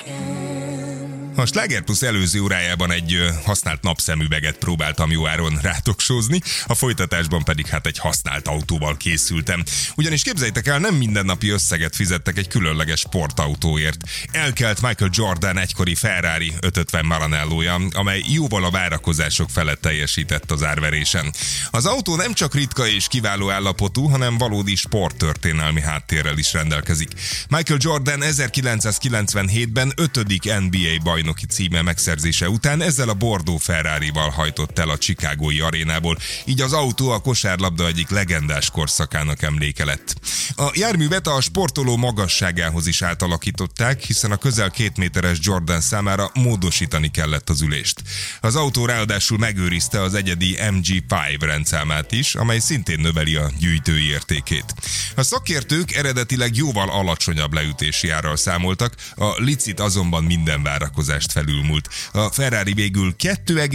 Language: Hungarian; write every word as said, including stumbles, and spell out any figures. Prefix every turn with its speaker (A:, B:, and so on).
A: A Sláger Plus előző órájában egy használt napszemüveget próbáltam jó áron rátok sózni, a folytatásban pedig hát egy használt autóval készültem. Ugyanis képzeljétek el, nem mindennapi összeget fizettek egy különleges sportautóért. Elkelt Michael Jordan egykori Ferrari ötszázötven Maranelloja, amely jóval a várakozások felett teljesített az árverésen. Az autó nem csak ritka és kiváló állapotú, hanem valódi sporttörténelmi háttérrel is rendelkezik. Michael Jordan ezerkilencszázkilencvenhétben ötödik en bé á bajnoki címe megszerzése után ezzel a Bordeaux Ferrarival hajtott el a chicagói arénából, így az autó a kosárlabda egyik legendás korszakának emléke lett. A járművet a sportoló magasságához is átalakították, hiszen a közel két méteres Jordan számára módosítani kellett az ülést. Az autó ráadásul megőrizte az egyedi em gé öt rendszámát is, amely szintén növeli a gyűjtői értékét. A szakértők eredetileg jóval alacsonyabb leütési árral számoltak, a licit azonban minden várakozást felülmúlt. A Ferrari végül kettő